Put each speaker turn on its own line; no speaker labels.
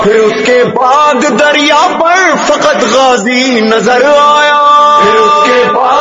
फिर उसके बाद दरिया पर फकत गाजी नजर आया। फिर उसके बाद